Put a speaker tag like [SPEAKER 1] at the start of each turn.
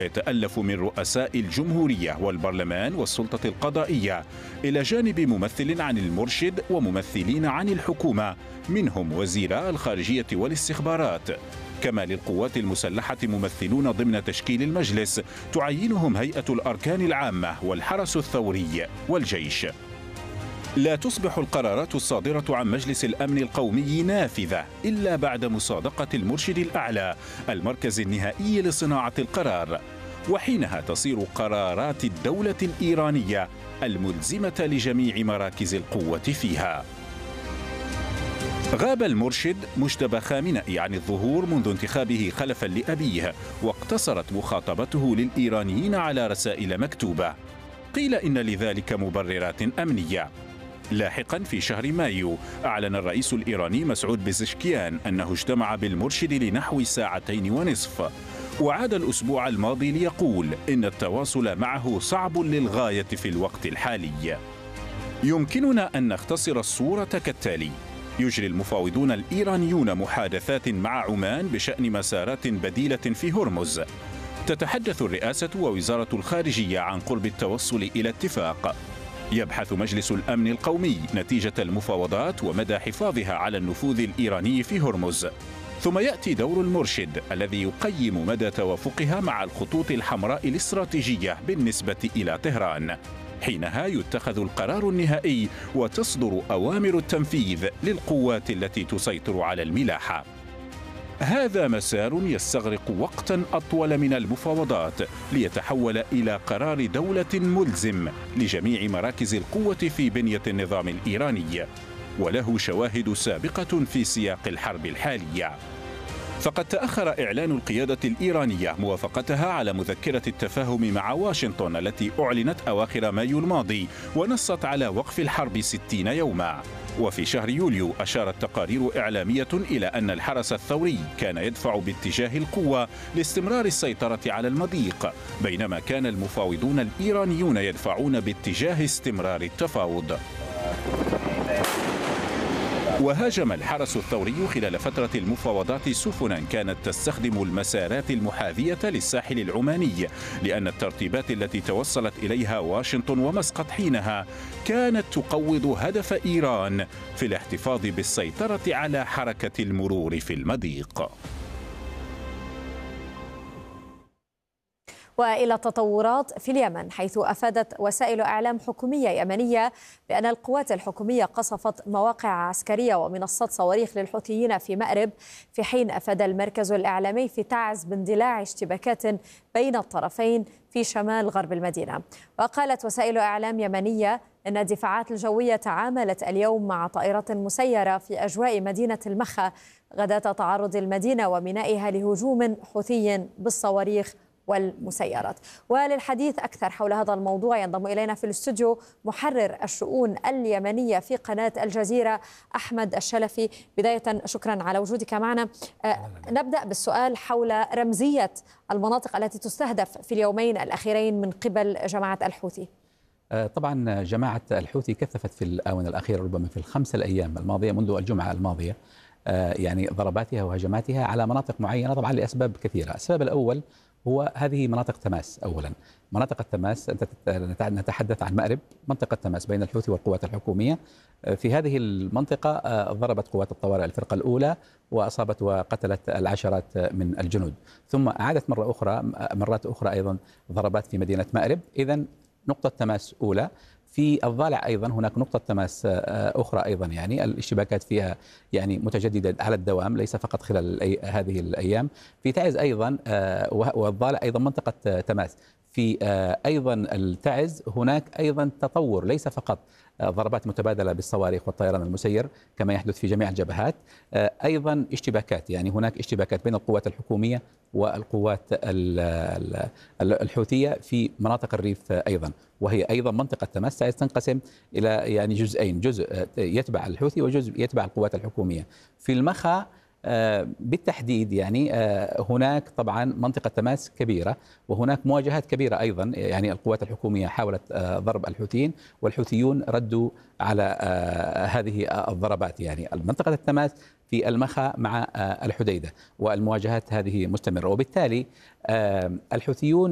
[SPEAKER 1] يتألف من رؤساء الجمهورية والبرلمان والسلطة القضائية، إلى جانب ممثل عن المرشد وممثلين عن الحكومة منهم وزيراء الخارجية والاستخبارات. كما للقوات المسلحة ممثلون ضمن تشكيل المجلس تعينهم هيئة الأركان العامة والحرس الثوري والجيش. لا تصبح القرارات الصادرة عن مجلس الأمن القومي نافذة إلا بعد مصادقة المرشد الأعلى المركز النهائي لصناعة القرار، وحينها تصير قرارات الدولة الإيرانية الملزمة لجميع مراكز القوة فيها. غاب المرشد مجتبى خامنئي عن الظهور منذ انتخابه خلفا لأبيه، واقتصرت مخاطبته للإيرانيين على رسائل مكتوبة. قيل إن لذلك مبررات أمنية. لاحقا في شهر مايو أعلن الرئيس الإيراني مسعود بزشكيان أنه اجتمع بالمرشد لنحو 2.5 ساعة، وعاد الأسبوع الماضي ليقول إن التواصل معه صعب للغاية في الوقت الحالي. يمكننا أن نختصر الصورة كالتالي: يجري المفاوضون الإيرانيون محادثات مع عمان بشأن مسارات بديلة في هرمز. تتحدث الرئاسة ووزارة الخارجية عن قرب التوصل إلى اتفاق. يبحث مجلس الأمن القومي نتيجة المفاوضات ومدى حفاظها على النفوذ الإيراني في هرمز. ثم يأتي دور المرشد الذي يقيم مدى توافقها مع الخطوط الحمراء الاستراتيجية بالنسبة إلى طهران. حينها يتخذ القرار النهائي وتصدر أوامر التنفيذ للقوات التي تسيطر على الملاحة. هذا مسار يستغرق وقتا أطول من المفاوضات ليتحول إلى قرار دولة ملزم لجميع مراكز القوة في بنية النظام الإيراني، وله شواهد سابقة في سياق الحرب الحالية. فقد تأخر إعلان القيادة الإيرانية موافقتها على مذكرة التفاهم مع واشنطن التي أعلنت أواخر مايو الماضي ونصت على وقف الحرب 60 يوما. وفي شهر يوليو أشارت تقارير إعلامية إلى أن الحرس الثوري كان يدفع باتجاه القوة لاستمرار السيطرة على المضيق، بينما كان المفاوضون الإيرانيون يدفعون باتجاه استمرار التفاوض. وهاجم الحرس الثوري خلال فترة المفاوضات سفنا كانت تستخدم المسارات المحاذية للساحل العماني، لأن الترتيبات التي توصلت إليها واشنطن ومسقط حينها كانت تقوض هدف إيران في الاحتفاظ بالسيطرة على حركة المرور في المضيق.
[SPEAKER 2] وإلى التطورات في اليمن، حيث أفادت وسائل إعلام حكومية يمنية بأن القوات الحكومية قصفت مواقع عسكرية ومنصات صواريخ للحوثيين في مأرب، في حين أفاد المركز الإعلامي في تعز باندلاع اشتباكات بين الطرفين في شمال غرب المدينة. وقالت وسائل إعلام يمنية أن الدفاعات الجوية تعاملت اليوم مع طائرات مسيرة في أجواء مدينة المخا غداة تعرض المدينة ومينائها لهجوم حوثي بالصواريخ والمسيرات. وللحديث أكثر حول هذا الموضوع ينضم إلينا في الاستوديو محرر الشؤون اليمنية في قناة الجزيرة أحمد الشلفي. بداية شكرا على وجودك معنا. نبدأ بالسؤال حول رمزية المناطق التي تستهدف في اليومين الأخيرين من قبل جماعة الحوثي.
[SPEAKER 3] طبعا جماعة الحوثي كثفت في الآونة الأخيرة، ربما في ال5 أيام الماضية منذ الجمعة الماضية، يعني ضرباتها وهجماتها على مناطق معينة، طبعا لأسباب كثيرة. السبب الأول هو هذه مناطق تماس. أولا مناطق التماس، نتحدث عن مأرب، منطقة تماس بين الحوثي والقوات الحكومية. في هذه المنطقة ضربت قوات الطوارئ الفرقة الأولى وأصابت وقتلت العشرات من الجنود، ثم أعادت مرات أخرى أيضا ضربات في مدينة مأرب. إذن نقطة تماس أولى. في الضالع أيضا هناك نقطة تماس أخرى أيضا، يعني الاشتباكات فيها يعني متجددة على الدوام، ليس فقط خلال هذه الأيام. في تعز أيضا والضالع أيضا منطقة تماس. في أيضا التعز هناك أيضا تطور، ليس فقط ضربات متبادلة بالصواريخ والطيران المسير كما يحدث في جميع الجبهات، أيضا اشتباكات، يعني هناك اشتباكات بين القوات الحكومية والقوات الحوثية في مناطق الريف أيضا، وهي أيضا منطقة تماس تنقسم إلى يعني جزئين، جزء يتبع الحوثي وجزء يتبع القوات الحكومية. في المخا بالتحديد يعني هناك طبعا منطقة تماس كبيرة، وهناك مواجهات كبيرة أيضا، يعني القوات الحكومية حاولت ضرب الحوثيين والحوثيون ردوا على هذه الضربات. يعني منطقة التماس في المخا مع الحديدة والمواجهات هذه مستمرة، وبالتالي الحوثيون